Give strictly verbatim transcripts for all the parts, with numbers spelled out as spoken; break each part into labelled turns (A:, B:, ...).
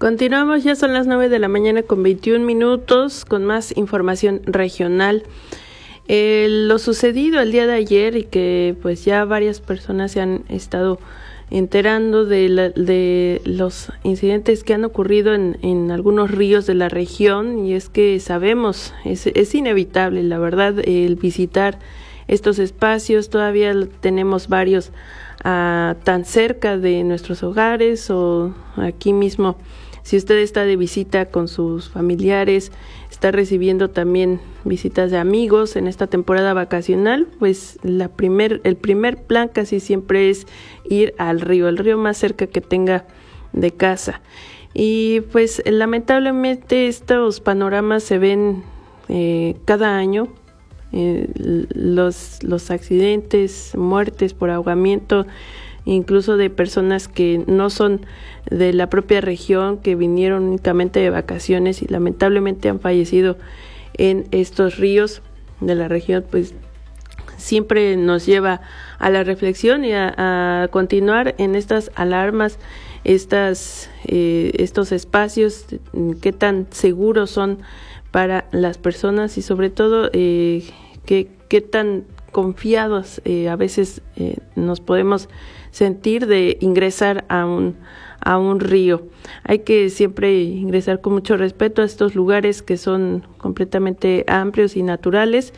A: Continuamos, ya son las nueve de la mañana con veintiún minutos con más información regional. Eh, lo sucedido el día de ayer y que pues ya varias personas se han estado enterando de, la, de los incidentes que han ocurrido en, en algunos ríos de la región, y es que sabemos, es, es inevitable, la verdad, el visitar estos espacios. Todavía tenemos varios uh, tan cerca de nuestros hogares o aquí mismo. Si usted está de visita con sus familiares, está recibiendo también visitas de amigos en esta temporada vacacional, pues la primer, el primer plan casi siempre es ir al río, el río más cerca que tenga de casa. Y pues lamentablemente estos panoramas se ven eh, cada año, eh, los, los accidentes, muertes por ahogamiento, incluso de personas que no son de la propia región, que vinieron únicamente de vacaciones y lamentablemente han fallecido en estos ríos de la región, pues siempre nos lleva a la reflexión y a, a continuar en estas alarmas, estas, eh, estos espacios, qué tan seguros son para las personas y sobre todo eh, qué, qué tan confiados eh, a veces eh, nos podemos sentir de ingresar a un a un río. Hay que siempre ingresar con mucho respeto a estos lugares que son completamente amplios y naturales,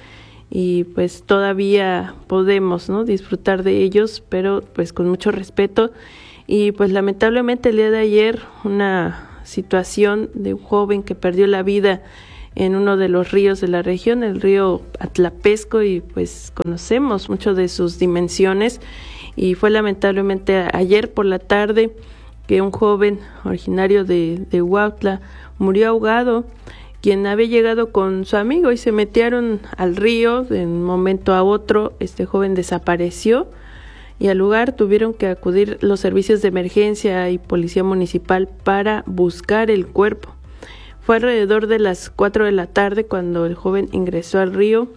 A: y pues todavía podemos, ¿no?, disfrutar de ellos, pero pues con mucho respeto. Y pues lamentablemente el día de ayer una situación de un joven que perdió la vida en uno de los ríos de la región, el río Atlapesco, y pues conocemos mucho de sus dimensiones, y fue lamentablemente ayer por la tarde que un joven originario de, de Huautla murió ahogado, quien había llegado con su amigo y se metieron al río. De un momento a otro este joven desapareció y al lugar tuvieron que acudir los servicios de emergencia y policía municipal para buscar el cuerpo. Fue alrededor de las cuatro de la tarde cuando el joven ingresó al río,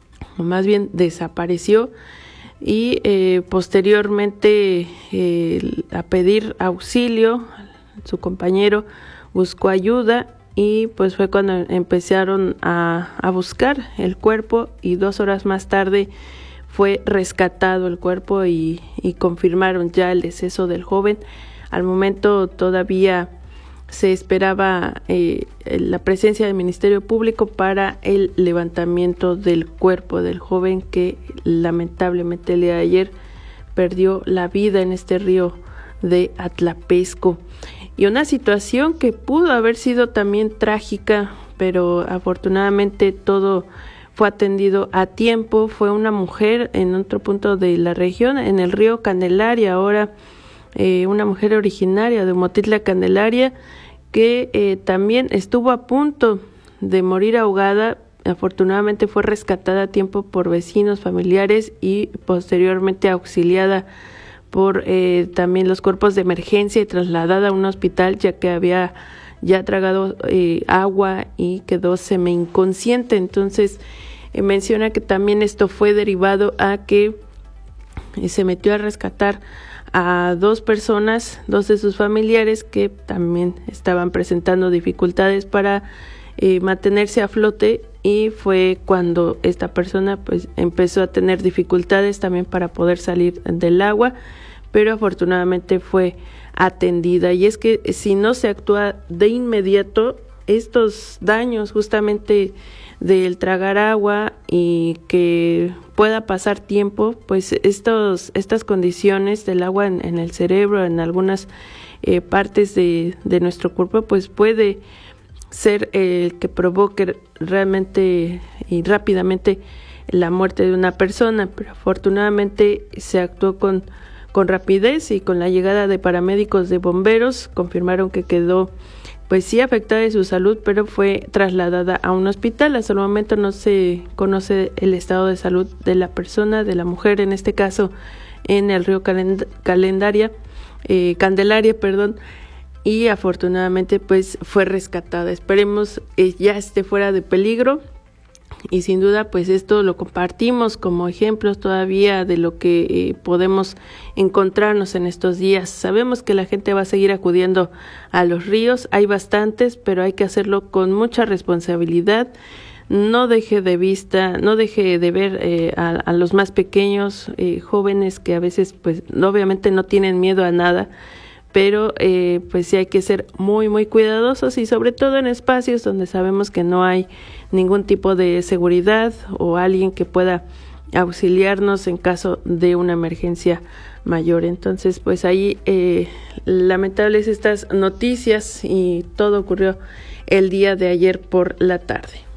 A: o más bien desapareció, y eh, posteriormente eh, a pedir auxilio, su compañero buscó ayuda y pues fue cuando empezaron a, a buscar el cuerpo, y dos horas más tarde fue rescatado el cuerpo y, y confirmaron ya el deceso del joven. Al momento todavía se esperaba eh, la presencia del Ministerio Público para el levantamiento del cuerpo del joven que lamentablemente el día de ayer perdió la vida en este río de Atlapesco. Y una situación que pudo haber sido también trágica, pero afortunadamente todo fue atendido a tiempo. Fue una mujer en otro punto de la región, en el río Candelaria, ahora Eh, una mujer originaria de Motitla, Candelaria, que eh, también estuvo a punto de morir ahogada. Afortunadamente fue rescatada a tiempo por vecinos, familiares y posteriormente auxiliada por eh, también los cuerpos de emergencia y trasladada a un hospital, ya que había ya tragado eh, agua y quedó semi inconsciente. Entonces eh, menciona que también esto fue derivado a que eh, se metió a rescatar a dos personas, dos de sus familiares, que también estaban presentando dificultades para eh, mantenerse a flote, y fue cuando esta persona pues empezó a tener dificultades también para poder salir del agua, pero afortunadamente fue atendida. Y es que si no se actúa de inmediato, estos daños justamente del tragar agua y que pueda pasar tiempo, pues estos estas condiciones del agua en, en el cerebro, en algunas eh, partes de, de nuestro cuerpo, pues puede ser el que provoque realmente y rápidamente la muerte de una persona. Pero afortunadamente se actuó con, con rapidez, y con la llegada de paramédicos, de bomberos, confirmaron que quedó pues sí afectada de su salud, pero fue trasladada a un hospital. Hasta el momento no se conoce el estado de salud de la persona, de la mujer en este caso, en el río Calend- Calendaria, eh, Candelaria, perdón, y afortunadamente pues fue rescatada. Esperemos eh, ya esté fuera de peligro, y sin duda pues esto lo compartimos como ejemplos todavía de lo que eh, podemos encontrarnos en estos días. Sabemos que la gente va a seguir acudiendo a los ríos, hay bastantes, pero hay que hacerlo con mucha responsabilidad. No deje de vista, no deje de ver eh, a, a los más pequeños, eh, jóvenes que a veces pues obviamente no tienen miedo a nada, pero eh, pues sí hay que ser muy muy cuidadosos y sobre todo en espacios donde sabemos que no hay ningún tipo de seguridad o alguien que pueda auxiliarnos en caso de una emergencia mayor. Entonces pues ahí eh, lamentables estas noticias y todo ocurrió el día de ayer por la tarde.